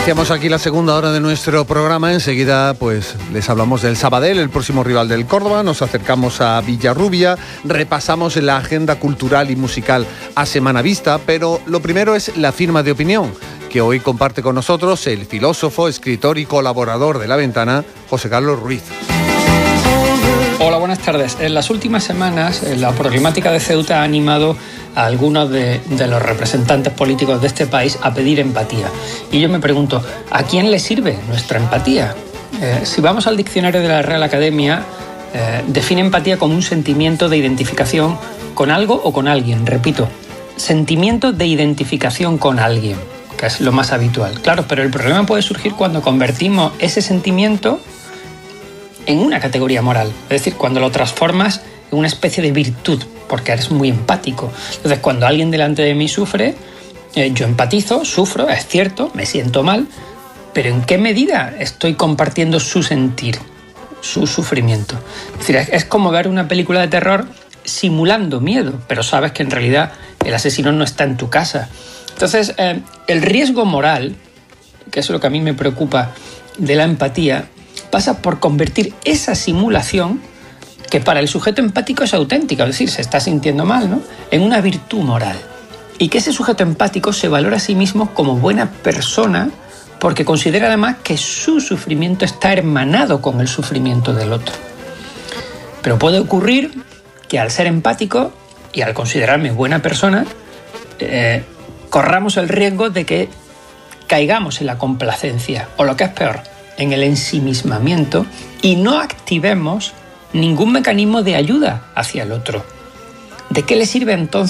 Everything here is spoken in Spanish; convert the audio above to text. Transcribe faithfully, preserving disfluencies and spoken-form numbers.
Iniciamos aquí la segunda hora de nuestro programa. Enseguida pues les hablamos del Sabadell, el próximo rival del Córdoba. Nos acercamos a Villarrubia, repasamos la agenda cultural y musical a Semana Vista, pero lo primero es la firma de opinión que hoy comparte con nosotros el filósofo, escritor y colaborador de La Ventana, José Carlos Ruiz. Hola, buenas tardes. En las últimas semanas, la problemática de Ceuta ha animado a algunos de, de los representantes políticos de este país a pedir empatía. Y yo me pregunto, ¿a quién le sirve nuestra empatía? Eh, si vamos al diccionario de la Real Academia, eh, define empatía como un sentimiento de identificación con algo o con alguien. Repito, sentimiento de identificación con alguien, que es lo más habitual. Claro, pero el problema puede surgir cuando convertimos ese sentimiento en una categoría moral, es decir, cuando lo transformas en una especie de virtud, porque eres muy empático. Entonces, cuando alguien delante de mí sufre, eh, yo empatizo, sufro, es cierto, me siento mal, pero ¿en qué medida estoy compartiendo su sentir, su sufrimiento? Es decir, es, es como ver una película de terror simulando miedo, pero sabes que en realidad el asesino no está en tu casa. Entonces, eh, el riesgo moral, que es lo que a mí me preocupa de la empatía, pasa por convertir esa simulación, que para el sujeto empático es auténtica, es decir, se está sintiendo mal, ¿no?, en una virtud moral. Y que ese sujeto empático se valora a sí mismo como buena persona porque considera además que su sufrimiento está hermanado con el sufrimiento del otro. Pero puede ocurrir que al ser empático y al considerarme buena persona, eh, corramos el riesgo de que caigamos en la complacencia, o lo que es peor, en el ensimismamiento, y no activemos ningún mecanismo de ayuda hacia el otro. ¿De qué le sirve entonces